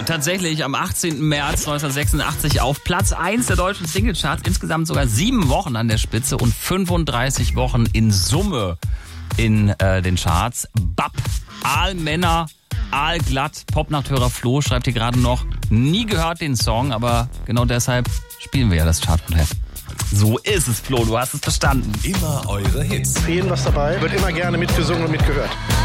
tatsächlich am 18. März 1986 auf Platz 1 der deutschen Singlecharts. Insgesamt sogar 7 Wochen an der Spitze und 35 Wochen in Summe in den Charts. Bab, Aalmänner, Aalglatt, Popnachthörer Flo schreibt hier gerade noch, nie gehört den Song, aber genau deshalb spielen wir ja das Chartproblem. So ist es, Flo, du hast es verstanden. Immer eure Hits. Für jeden was dabei, wird immer gerne mitgesungen und mitgehört.